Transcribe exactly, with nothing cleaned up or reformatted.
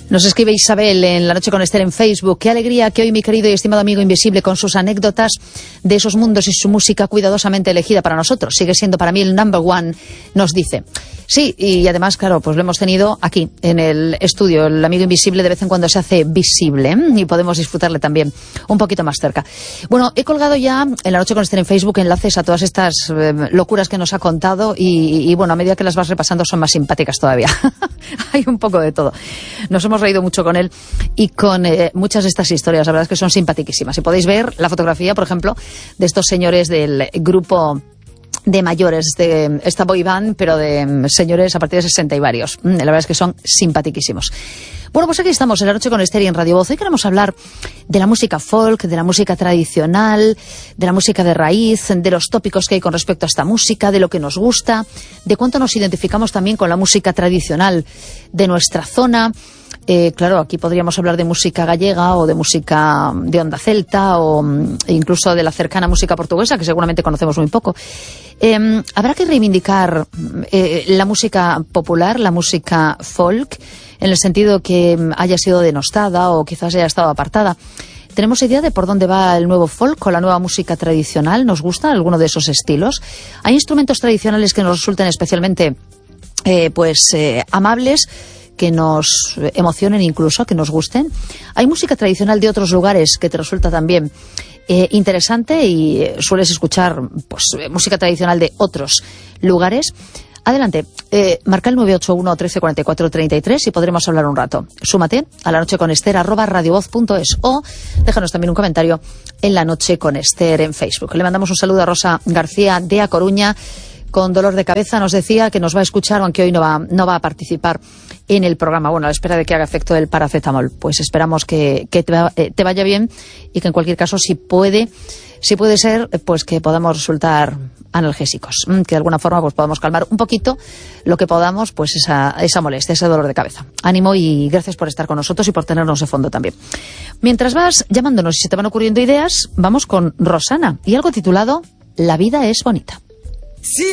Nos escribe Isabel en La Noche con Esther en Facebook. Qué alegría que hoy mi querido y estimado amigo invisible, con sus anécdotas de esos mundos y su música cuidadosamente elegida para nosotros, sigue siendo para mí el number one, nos dice. Sí, y además, claro, pues lo hemos tenido aquí, en el estudio. El amigo invisible de vez en cuando se hace visible, ¿eh? Y podemos disfrutarle también un poquito más cerca. Bueno, he colgado ya en La Noche con Esther en Facebook enlaces a todas estas eh, locuras que nos ha contado y, y, bueno, a medida que las vas repasando son más simpáticas todavía. Hay un poco de todo. Nos hemos reído mucho con él y con eh, muchas de estas historias. La verdad es que son simpaticísimas. Y podéis ver la fotografía, por ejemplo, de estos señores del grupo de mayores, de esta boy band, pero de señores a partir de sesenta y varios. La verdad es que son simpaticísimos. Bueno, pues aquí estamos en La Noche con Esther y en Radio Voz. Hoy queremos hablar de la música folk, de la música tradicional, de la música de raíz, de los tópicos que hay con respecto a esta música, de lo que nos gusta, de cuánto nos identificamos también con la música tradicional de nuestra zona. Eh, claro, aquí podríamos hablar de música gallega o de música de onda celta o incluso de la cercana música portuguesa, que seguramente conocemos muy poco. Eh, habrá que reivindicar eh, la música popular, la música folk, en el sentido que haya sido denostada o quizás haya estado apartada. ¿Tenemos idea de por dónde va el nuevo folk o la nueva música tradicional? ¿Nos gusta alguno de esos estilos? ¿Hay instrumentos tradicionales que nos resulten especialmente eh, pues eh, amables, que nos emocionen incluso, que nos gusten? Hay música tradicional de otros lugares que te resulta también eh, interesante y sueles escuchar pues música tradicional de otros lugares. Adelante, eh, marca el nueve ocho uno, trece, cuarenta y cuatro, treinta y tres y podremos hablar un rato. Súmate a La Noche con Esther arroba radiovoz punto es o déjanos también un comentario en La Noche con Esther en Facebook. Le mandamos un saludo a Rosa García de A Coruña. Con dolor de cabeza nos decía que nos va a escuchar, aunque hoy no va, no va a participar en el programa. Bueno, a la espera de que haga efecto el paracetamol. Pues esperamos que, que te, va, eh, te vaya bien y que en cualquier caso, si puede, si puede ser, pues que podamos resultar analgésicos. Que de alguna forma pues podamos calmar un poquito lo que podamos, pues esa, esa molestia, ese dolor de cabeza. Ánimo y gracias por estar con nosotros y por tenernos de fondo también. Mientras vas llamándonos y se te van ocurriendo ideas, vamos con Rosana y algo titulado La vida es bonita. Sí.